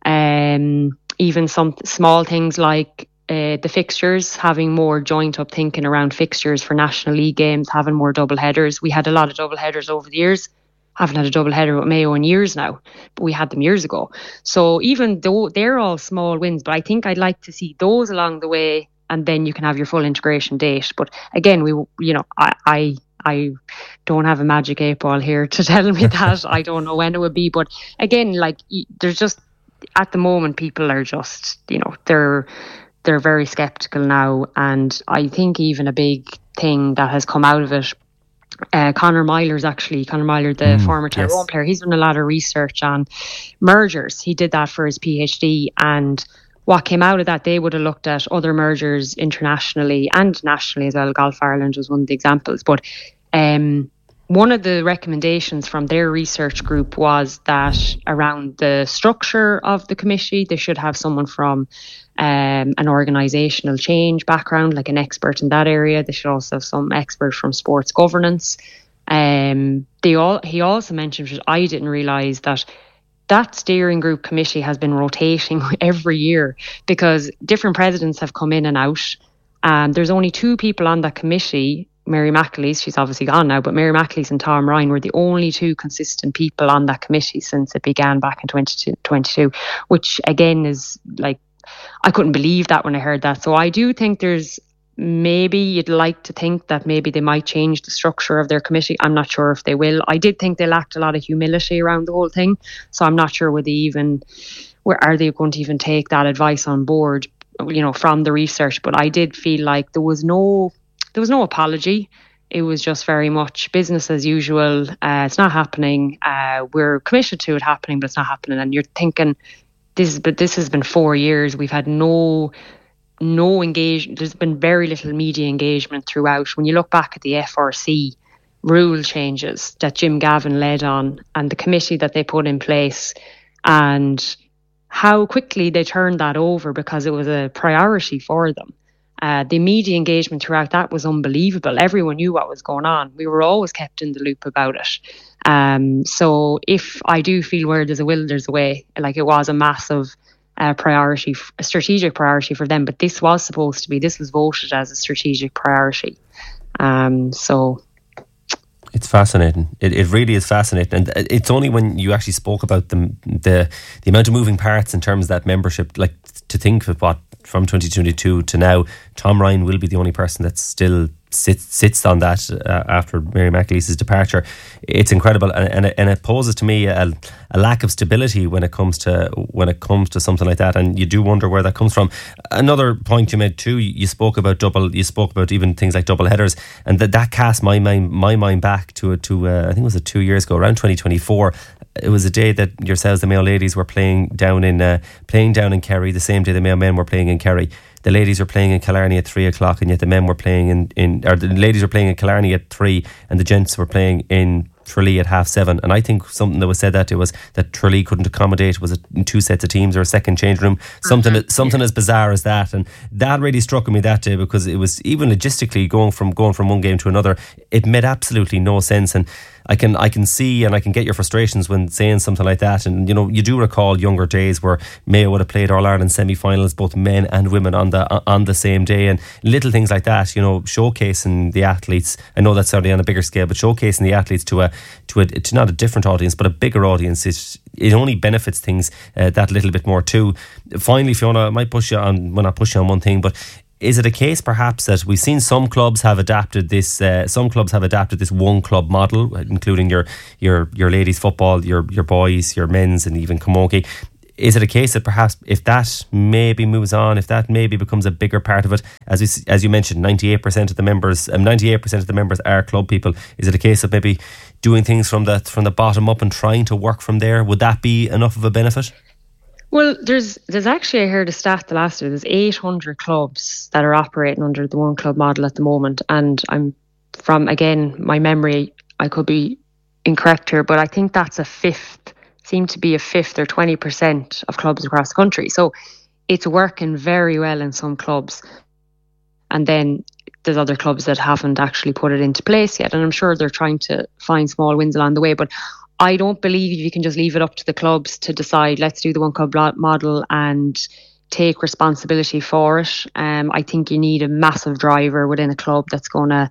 Um, even some small things like uh, the fixtures, having more joint up thinking around fixtures for National League games, having more double headers. We had a lot of double headers over the years. Haven't had a double header with Mayo in years now, but we had them years ago. So even though they're all small wins, but I think I'd like to see those along the way, and then you can have your full integration date. But again, we, you know, I, I, I don't have a magic eight ball here to tell me that. I don't know when it would be, but again, like there's just at the moment, people are just, you know, they're they're very skeptical now, and I think even a big thing that has come out of it. Uh, Conor Myler's actually, Conor Myler, the mm, former Tyrone yes. player, he's done a lot of research on mergers. He did that for his PhD, and what came out of that, they would have looked at other mergers internationally and nationally as well. Golf Ireland was one of the examples. But um, one of the recommendations from their research group was that around the structure of the committee, they should have someone from um, an organisational change background, like an expert in that area. They should also have some expert from sports governance. Um, they all. He also mentioned, which I didn't realise, that that steering group committee has been rotating every year because different presidents have come in and out. Um, there's only two people on that committee. Mary McAleese, she's obviously gone now, but Mary McAleese and Tom Ryan were the only two consistent people on that committee since it began back in twenty twenty-two, which again is like, I couldn't believe that when I heard that. So I do think there's, maybe you'd like to think that maybe they might change the structure of their committee. I'm not sure if they will. I did think they lacked a lot of humility around the whole thing. So I'm not sure whether they even, where are they going to even take that advice on board, you know, from the research. But I did feel like there was no, there was no apology. It was just very much business as usual. Uh, it's not happening. Uh, we're committed to it happening, but it's not happening. And you're thinking, this is, but this has been four years. We've had no no engagement. There's been very little media engagement throughout. When you look back at the F R C rule changes that Jim Gavin led on and the committee that they put in place and how quickly they turned that over because it was a priority for them. Uh, the media engagement throughout that was unbelievable. Everyone knew what was going on. We were always kept in the loop about it. Um, so if I do feel where there's a will, there's a way, like it was a massive uh, priority, a strategic priority for them. But this was supposed to be, this was voted as a strategic priority. Um, so... It's fascinating. It it really is fascinating, and it's only when you actually spoke about the the the amount of moving parts in terms of that membership, like to think of what from twenty twenty-two to now, Tom Ryan will be the only person that's still sits sits on that uh, after Mary McAleese's departure. It's incredible, and and it, and it poses to me a, a lack of stability when it comes to when it comes to something like that, and you do wonder where that comes from. Another point you made too, you spoke about double, you spoke about even things like double headers, and that that cast my mind my mind back to to uh, I think it was it two years ago, around twenty twenty-four. It was a day that yourselves, the Mayo ladies, were playing down in uh, playing down in Kerry. The same day the Mayo men were playing in Kerry. The ladies were playing in Killarney at three o'clock, and yet the men were playing in, in or the ladies were playing in Killarney at three, and the gents were playing in Tralee at half seven. And I think something that was said that it was that Tralee couldn't accommodate was a, two sets of teams or a second change room. Something mm-hmm. something yeah. as bizarre as that, and that really struck me that day, because it was, even logistically, going from going from one game to another, it made absolutely no sense. And I can I can see and I can get your frustrations when saying something like that. And you know, you do recall younger days where Mayo would have played All Ireland semi-finals, both men and women, on the on the same day, and little things like that. You know, showcasing the athletes. I know that's certainly on a bigger scale, but showcasing the athletes to a to a to not a different audience, but a bigger audience. It it only benefits things uh, that little bit more too. Finally, Fiona, I might push you on. Well, not push you on one thing, but is it a case perhaps that we've seen some clubs have adapted this uh, some clubs have adapted this one club model, including your your your ladies football, your your boys, your men's, and even Camogie? Is it a case that perhaps if that maybe moves on, if that maybe becomes a bigger part of it, as we, as you mentioned, ninety-eight percent of the members um, ninety-eight percent of the members are club people, is it a case of maybe doing things from the from the bottom up and trying to work from there? Would that be enough of a benefit? Well, there's there's actually, I heard a stat the last year, there's eight hundred clubs that are operating under the one club model at the moment. And I'm from, again, my memory, I could be incorrect here, but I think that's a fifth, seemed to be a fifth or twenty percent of clubs across the country. So it's working very well in some clubs. And then there's other clubs that haven't actually put it into place yet. And I'm sure they're trying to find small wins along the way. But I don't believe you can just leave it up to the clubs to decide, let's do the one club model and take responsibility for it. Um, I think you need a massive driver within a club that's going to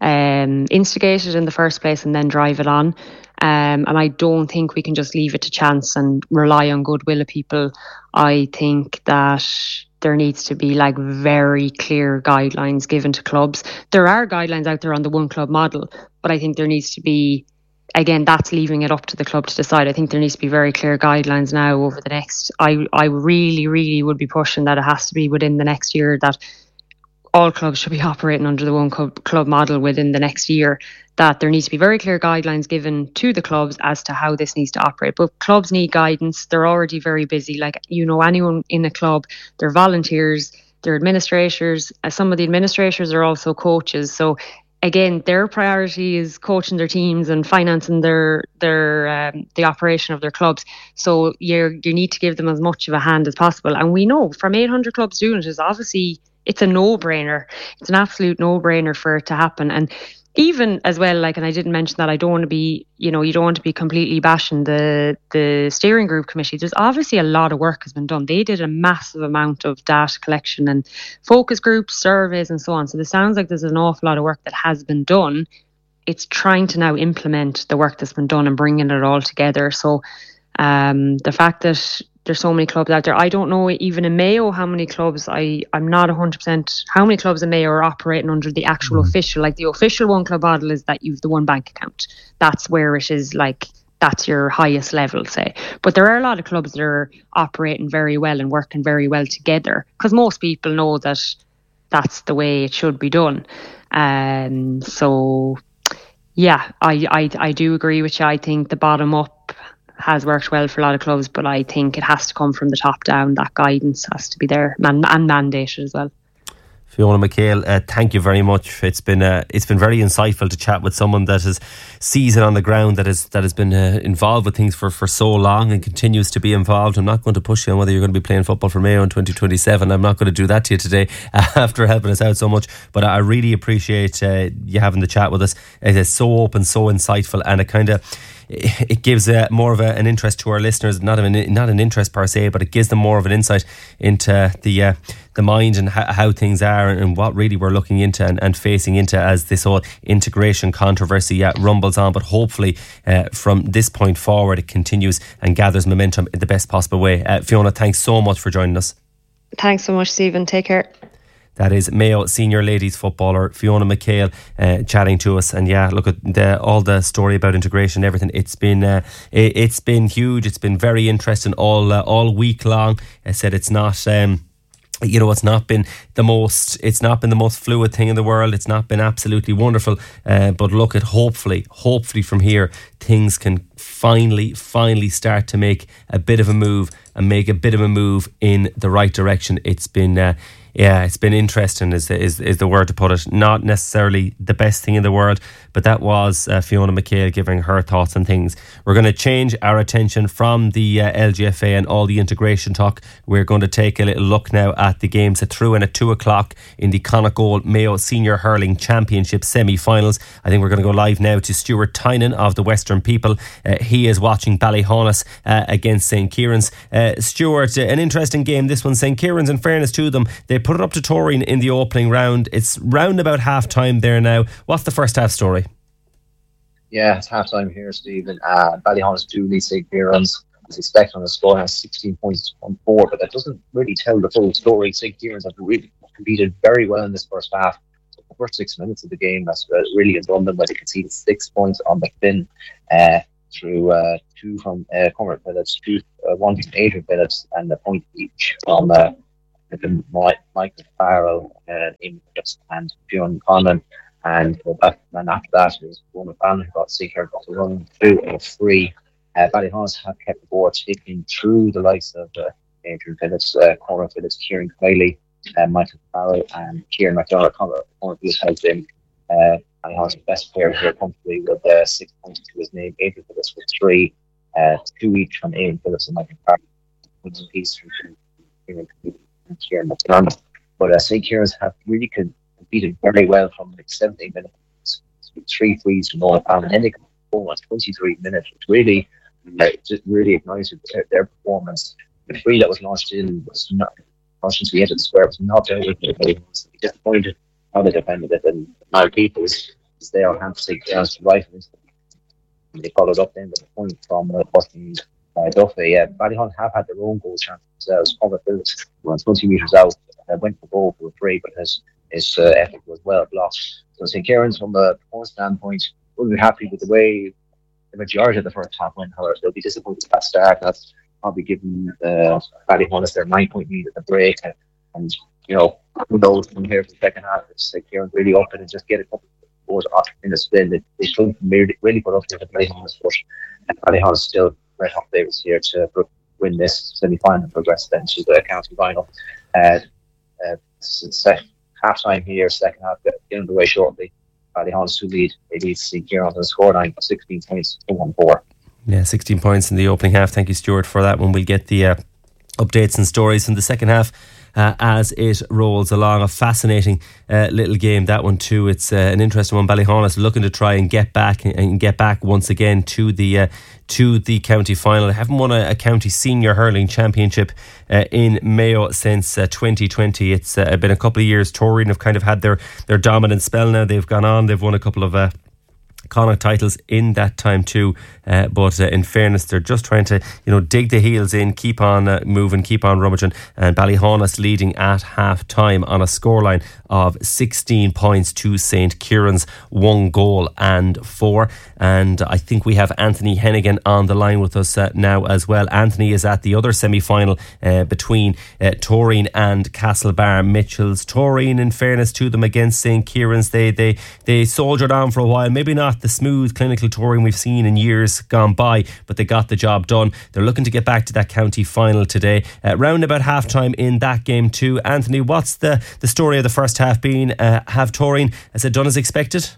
um, instigate it in the first place and then drive it on. Um, and I don't think we can just leave it to chance and rely on goodwill of people. I think that there needs to be like very clear guidelines given to clubs. There are guidelines out there on the one club model, but I think there needs to be, again, that's leaving it up to the club to decide. I think there needs to be very clear guidelines now over the next, I, I really, really would be pushing that it has to be within the next year, that all clubs should be operating under the one club, club model within the next year, that there needs to be very clear guidelines given to the clubs as to how this needs to operate. But clubs need guidance. They're already very busy. Like, you know, anyone in a club, they're volunteers, they're administrators. Uh, some of the administrators are also coaches. So again, their priority is coaching their teams and financing their their um, the operation of their clubs. So you you need to give them as much of a hand as possible. And we know from eight hundred clubs doing it, is obviously, it's a no-brainer. It's an absolute no-brainer for it to happen. And even as well, like, and I didn't mention that, I don't want to be, you know, you don't want to be completely bashing the the steering group committee. There's obviously a lot of work has been done. They did a massive amount of data collection and focus groups, surveys and so on. So there sounds like there's an awful lot of work that has been done. It's trying to now implement the work that's been done and bringing it all together. So um, the fact that there's so many clubs out there, I don't know even in Mayo how many clubs, I, I'm not one hundred percent how many clubs in Mayo are operating under the actual mm. official, like the official one club model is that you've the one bank account. That's where it is, like, that's your highest level, say. But there are a lot of clubs that are operating very well and working very well together, because most people know that that's the way it should be done. Um, so, yeah, I, I, I do agree with you. I think the bottom up has worked well for a lot of clubs, but I think it has to come from the top down. That guidance has to be there man- and mandated as well. Fiona McHale, uh, thank you very much. It's been uh, it's been very insightful to chat with someone that is sees it on the ground, that is that has been uh, involved with things for, for so long and continues to be involved. I'm not going to push you on whether you're going to be playing football for Mayo in twenty twenty-seven. I'm not going to do that to you today uh, after helping us out so much. But I really appreciate uh, you having the chat with us. It is so open, so insightful, and it kind of it gives uh, more of a, an interest to our listeners, not an not an interest per se, but it gives them more of an insight into the uh, the mind and how, how things are and what really we're looking into and, and facing into as this whole integration controversy uh, rumbles on. But hopefully uh, from this point forward it continues and gathers momentum in the best possible way. Uh, Fiona, thanks so much for joining us. Thanks so much, Stephen. Take care. That is Mayo senior ladies footballer Fiona McHale uh, chatting to us. And yeah, look at the, all the story about integration and everything. It's been uh, it, it's been huge. It's been very interesting all uh, all week long. I said it's not. Um, You know, it's not been the most, it's not been the most fluid thing in the world. It's not been absolutely wonderful. Uh, but look at hopefully, hopefully from here, things can finally, finally start to make a bit of a move and make a bit of a move in the right direction. It's been, uh, yeah, it's been interesting is, is, is the word to put it. Not necessarily the best thing in the world, but that was uh, Fiona McHale giving her thoughts on things. We're going to change our attention from the uh, L G F A and all the integration talk. We're going to take a little look now at the games that threw in at two o'clock in the Connacht Mayo Senior Hurling Championship semi-finals. I think we're going to go live now to Stuart Tynan of the Western People. Uh, he is watching Ballyhaunis uh, against Saint Kieran's. Uh, Stuart, uh, an interesting game. This one, Saint Kieran's, in fairness to them, they put it up to Toreen in the opening round. It's round about half time there now. What's the first half story? Yeah, it's half time here, Stephen. Uh, Ballyhaunis two lead Saint Kieran's. As expected on the score, has sixteen points on four, but that doesn't really tell the full story. Saint Kieran's have really competed very well in this first half. The first six minutes of the game, that's uh, really has done them, where they conceded six points on McFinn uh, through uh, two from uh, Cormac Phillips, two, uh, one from Adrian Phillips, and a point each from uh, Michael Farrell, uh, Amy Phillips, and Fionn Conlon. And, uh, and after that, it was one of Bannon who got Saint Kieran got to run two of three. Uh, Ballyhaunis have kept the board ticking through the likes of uh, Adrian Phillips, uh, Cormac Phillips, Kieran Quayle, uh, Michael Farrell, and Kieran McDonald. Cormac Phillips has been uh, Ballyhaunis' best player here comfortably with uh, six points to his name. Adrian Phillips with three, uh, two each from Adrian Phillips and Michael Farrell. Points apiece from Kieran and Kieran McDonald. But uh, Saint Kieran's have really competed very well from like seventeen minutes, three threes from Nolan Palmer, and then they come home at twenty-three minutes, which really. Uh, just really ignited their, their performance. The three that was launched in was not launched into the edge of the square was not there with me. Disappointed how they defended it, and now people is there on hand to take down to rifle into them. They followed up then with a point from uh, Boston uh, Duffy. Uh, Ballyhaunis have had their own goal chance themselves. Cormac Phillips was twenty metres out, uh, went for goal for a free, but his his uh, effort was well blocked. So Saint Kieran's, from a performance standpoint, will be happy with the way the majority of the first half went. However, they'll be disappointed with that start. That's probably given uh, Ballyhaunis their nine-point lead at the break. And, and, you know, who knows from here for the second half, it's like Kieran really up and just get a couple of goals off in the spin. They, they shouldn't really, really put up there with Ballyhaunis first. And Ballyhaunis still red hot favorites here to win this semi-final and progress then to the county final. Uh, uh, it's half time here, second half, getting underway shortly. Ballyhaunis who lead. They lead Saint Kieran on the scoreline of sixteen points to one four. Yeah, sixteen points in the opening half. Thank you, Stuart, for that one. We'll get the uh, updates and stories in the second half uh, as it rolls along. A fascinating uh, little game, that one too. It's uh, an interesting one. Ballyhaunis looking to try and get back and get back once again to the uh, to the county final. They haven't won a, a county senior hurling championship uh, in Mayo since uh, twenty twenty. It's uh, been a couple of years. Toreen have kind of had their, their dominant spell now. They've gone on. They've won a couple of uh, Connacht titles in that time too, uh, but uh, in fairness, they're just trying to, you know, dig the heels in, keep on uh, moving, keep on rummaging. And Ballyhaunis leading at half time on a scoreline of sixteen points to Saint Kieran's, one goal and four. And I think we have Anthony Hennigan on the line with us uh, now as well. Anthony is at the other semi-final uh, between uh, Toreen and Castlebar Mitchells. Toreen, in fairness to them, against Saint Kieran's, they they they soldiered on for a while. Maybe not the smooth clinical touring we've seen in years gone by, but they got the job done. They're looking to get back to that county final today. Uh, round about half time in that game too. Anthony, what's the, the story of the first half been? Uh, have Toreen, has it done as expected?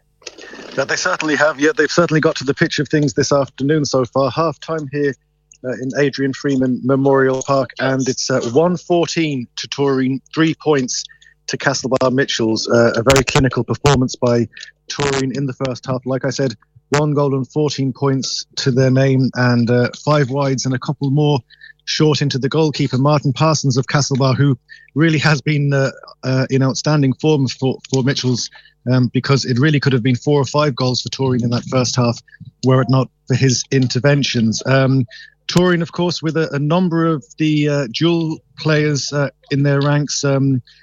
Yeah, they certainly have. Yeah, they've certainly got to the pitch of things this afternoon so far. Half time here uh, in Adrian Freeman Memorial Park, and it's uh, one fourteen to Toreen, three points to Castlebar Mitchells. Uh, a very clinical performance by Toreen in the first half. Like I said, one goal and fourteen points to their name, and uh, five wides and a couple more short into the goalkeeper, Martin Parsons of Castlebar, who really has been uh, uh, in outstanding form for, for Mitchells, um, because it really could have been four or five goals for Toreen in that first half, were it not for his interventions. Um, Toreen, of course, with a, a number of the uh, dual players uh, in their ranks, um,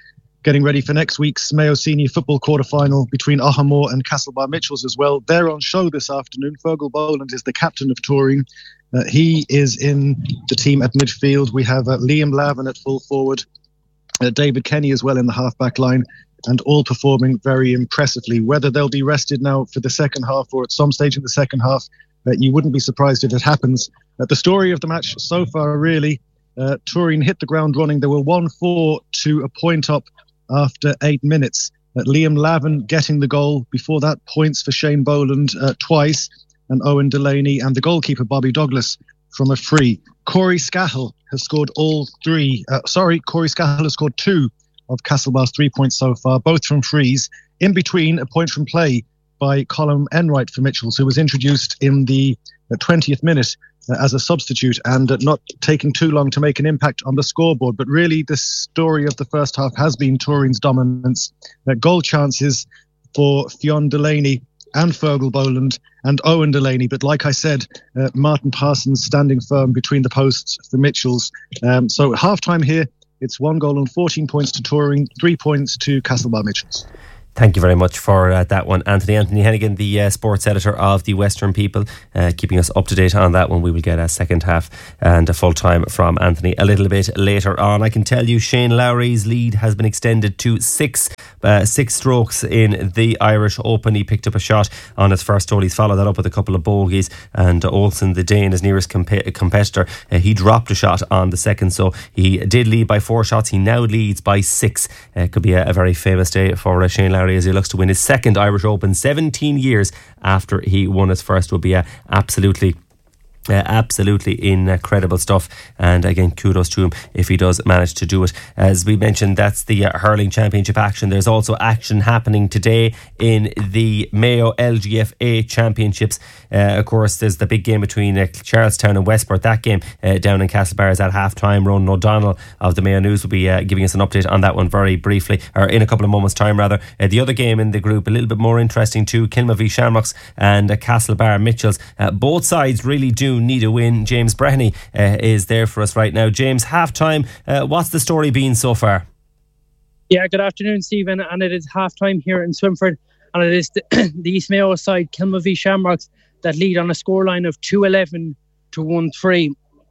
getting ready for next week's Mayo Senior Football quarter-final between Ohamore and Castlebar Mitchells as well. They're on show this afternoon. Fergal Boland is the captain of Turin. Uh, he is in the team at midfield. We have uh, Liam Lavin at full forward, uh, David Kenny as well in the half-back line, and all performing very impressively. Whether they'll be rested now for the second half or at some stage in the second half, uh, you wouldn't be surprised if it happens. Uh, the story of the match so far, really, uh, Turin hit the ground running. They were one four to a point up after eight minutes. Uh, Liam Lavin getting the goal. Before that, points for Shane Boland uh, twice, and Owen Delaney and the goalkeeper Bobby Douglas from a free. Corey Scahill has scored all three. Uh, sorry, Corey Scahill has scored two of Castlebar's three points so far, both from frees. In between, a point from play by Colm Enright for Mitchells, who was introduced in the twentieth minute uh, as a substitute and uh, not taking too long to make an impact on the scoreboard. But really, the story of the first half has been Turin's dominance. Uh, goal chances for Fionn Delaney and Fergal Boland and Owen Delaney. But like I said, uh, Martin Parsons standing firm between the posts for Mitchells. Um, so at half-time here, it's one goal and fourteen points to Turin, three points to Castlebar Mitchells. Thank you very much for uh, that one, Anthony. Anthony Hennigan, the uh, sports editor of the Western People, uh, keeping us up to date on that one. We will get a second half and a full time from Anthony a little bit later on. I can tell you Shane Lowry's lead has been extended to six uh, six strokes in the Irish Open. He picked up a shot on his first hole. He's followed that up with a couple of bogeys, and Olsen, the Dane, his nearest comp- competitor, uh, he dropped a shot on the second, so he did lead by four shots. He now leads by six. Uh, it could be a, a very famous day for uh, Shane Lowry as he looks to win his second Irish Open seventeen years after he won his first. Will be a absolutely Uh, absolutely incredible stuff, and again kudos to him if he does manage to do it. As we mentioned, that's the uh, hurling championship action. There's also action happening today in the Mayo L G F A championships. Uh, of course, there's the big game between uh, Charlestown and Westport. That game uh, down in Castlebar is at half time. Ronan O'Donnell of the Mayo News will be uh, giving us an update on that one very briefly, or in a couple of moments time rather. Uh, the other game in the group, a little bit more interesting too, Kilma v Shamrocks and uh, Castlebar Mitchells. Uh, both sides really do need a win. James Breheny uh, is there for us right now. James, half time, uh, what's the story been so far? Yeah, good afternoon, Stephen, and it is half time here in Swinford, and it is the, the East Mayo side, Kilma v Shamrocks, that lead on a scoreline of two eleven to one three.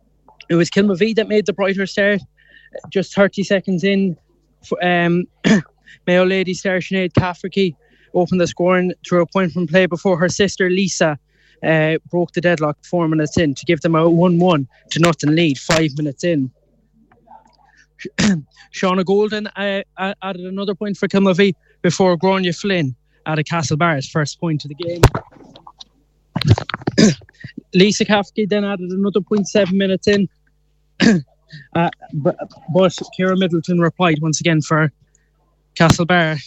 It was Kilma v that made the brighter start. Just thirty seconds in, um, Mayo lady star Sinead Cafferty opened the scoring through a point from play before her sister Lisa Uh, broke the deadlock four minutes in to give them a one one to nothing lead five minutes in. Shauna Golden uh, added another point for Kilma v before Grania Flynn added Castlebar's first point to the game. Lisa Kafke then added another point seven minutes in, uh, but, but Ciara Middleton replied once again for Castlebar.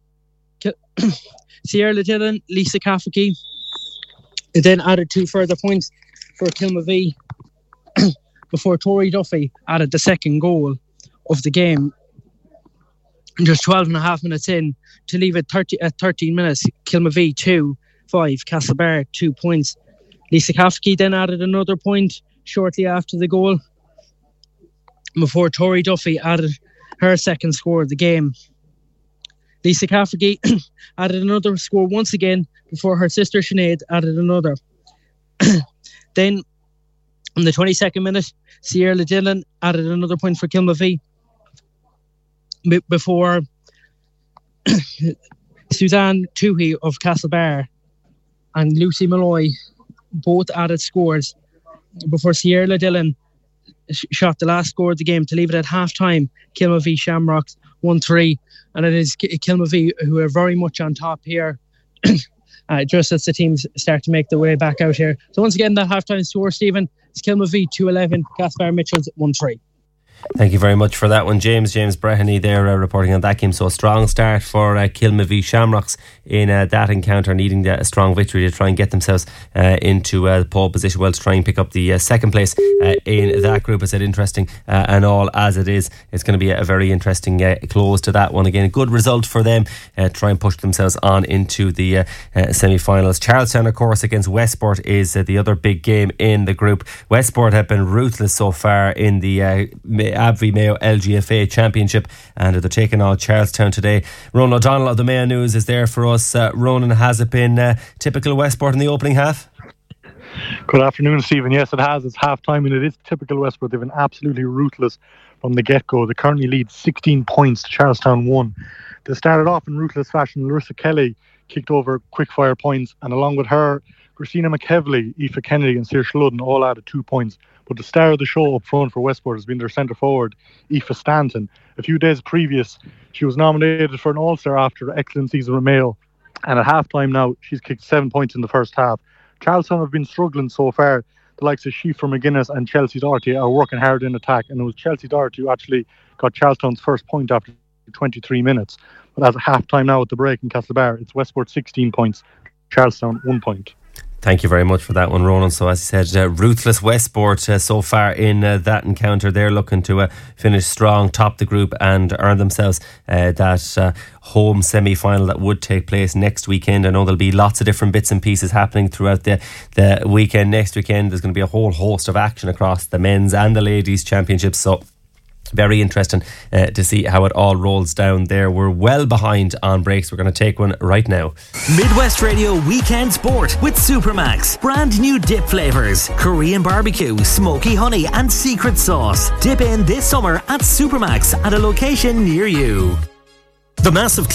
Sierra Dillon, Lisa Kafke then added two further points for Kilma v before Tori Duffy added the second goal of the game. Just twelve and a half minutes in to leave it thirty at thirteen minutes. Kilma v two, five, Castlebar two points. Lisa Kafke then added another point shortly after the goal before Tori Duffy added her second score of the game. Lisa Kafke added another score once again before her sister Sinead added another. Then, in the twenty-second minute, Sierra Dillon added another point for Kilma v b- before Suzanne Toohey of Castlebar and Lucy Malloy both added scores before Sierra Dillon sh- shot the last score of the game to leave it at half-time. Kilma v Shamrocks one three, and it is Kilma v who are very much on top here. Uh, just as the teams start to make their way back out here. So once again, that half-time score, Stephen, it's Kilma v two eleven, Castlebar Mitchells one three. Thank you very much for that one, James. James Breheny there uh, reporting on that game. So a strong start for uh, Kilma v Shamrocks in uh, that encounter, needing a strong victory to try and get themselves uh, into uh, the pole position, well, to try and pick up the uh, second place uh, in that group. I said interesting uh, and all as it is. It's going to be a very interesting uh, close to that one. Again, a good result for them. Uh, try and push themselves on into the uh, uh, semi-finals. Charlestown, of course, against Westport is uh, the other big game in the group. Westport have been ruthless so far in the uh, Abbey Mayo L G F A Championship, and they're taking on Charlestown today. Ronan O'Donnell of the Mayo News is there for us. Uh, Ronan, has it been uh, typical Westport in the opening half? Good afternoon, Stephen. Yes, it has. It's half time and it is typical Westport. They've been absolutely ruthless from the get-go. They currently lead sixteen points to Charlestown one. They started off in ruthless fashion. Larissa Kelly kicked over quick-fire points, and along with her, Christina McKevely, Aoife Kennedy and Saoirse Ludden all added two points. But the star of the show up front for Westport has been their centre forward, Aoife Stanton. A few days previous, she was nominated for an All-Star after her excellent season with Mayo. And at half-time now, she's kicked seven points in the first half. Charlestown have been struggling so far. The likes of Schieffer McGuinness and Chelsea Doherty are working hard in attack. And it was Chelsea Doherty who actually got Charlestown's first point after twenty-three minutes. But as a half-time now at the break in Castlebar, it's Westport sixteen points, Charlestown one point. Thank you very much for that one, Ronan. So as you said, uh, ruthless Westport uh, so far in uh, that encounter. They're looking to uh, finish strong, top the group and earn themselves uh, that uh, home semi-final that would take place next weekend. I know there'll be lots of different bits and pieces happening throughout the, the weekend. Next weekend there's going to be a whole host of action across the men's and the ladies' championships. So very interesting uh, to see how it all rolls down there. We're well behind on breaks. We're going to take one right now. Midwest Radio Weekend Sport with Supermax. Brand new dip flavours: Korean barbecue, smoky honey and secret sauce. Dip in this summer at Supermax at a location near you. The massive